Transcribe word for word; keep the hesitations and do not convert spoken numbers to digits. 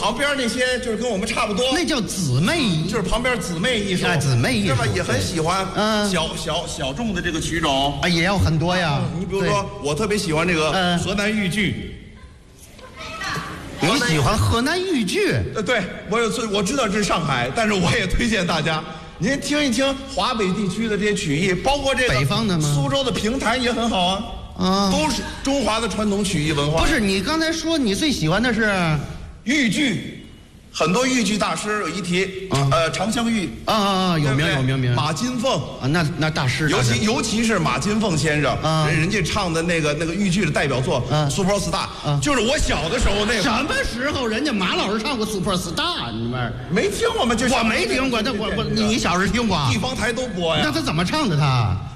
旁边那些就是跟我们差不多， 那叫姊妹， 就是旁边姊妹艺术， 哎姊妹艺术是吧？也很喜欢， 嗯小小小众的这个曲种啊，也要很多呀。 你比如说，我特别喜欢这个嗯河南豫剧。 你喜欢河南豫剧？ 呃，对，我有次我知道这是上海，但是我也推荐大家，您听一听华北地区的这些曲艺，包括这个北方的吗？ 苏州的评弹也很好啊， 啊， 都是中华的传统曲艺文化。 不是，你刚才说你最喜欢的是豫剧，很多豫剧大师有一提， 啊呃，常香玉啊啊啊，有名对不对有名名。 马金凤啊，那那大师， 尤大师其尤其是马金凤先生， 啊人人家唱的那个那个豫剧的代表作啊 《Super Star》，就是我小的时候那什个。 么时候人家马老师唱过《Super Star》？你们没听过吗？就我没听过，那我我你小时候听过？ 地方台都播呀。 那他怎么唱的他？